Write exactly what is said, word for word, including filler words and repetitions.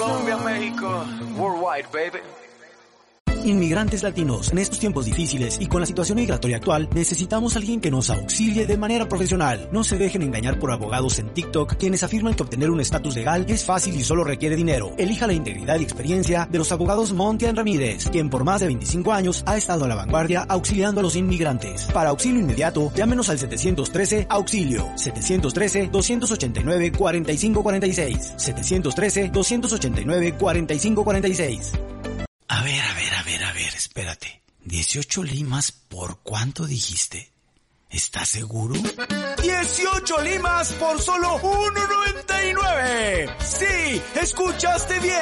Colombia, México, worldwide, baby. Inmigrantes latinos, en estos tiempos difíciles y con la situación migratoria actual, necesitamos a alguien que nos auxilie de manera profesional. No se dejen engañar por abogados en TikTok, quienes afirman que obtener un estatus legal es fácil y solo requiere dinero. Elija la integridad y experiencia de los abogados Montian Ramírez, quien por más de veinticinco años ha estado a la vanguardia auxiliando a los inmigrantes. Para auxilio inmediato, llámenos al setecientos trece auxilio, setecientos trece, doscientos ochenta y nueve, cuarenta y cinco cuarenta y seis, setecientos trece, doscientos ochenta y nueve, cuarenta y cinco cuarenta y seis. A ver, a ver, a ver, a ver, espérate. dieciocho limas, ¿por cuánto dijiste? ¿Estás seguro? dieciocho limas por solo uno noventa y nueve. Sí, escuchaste bien.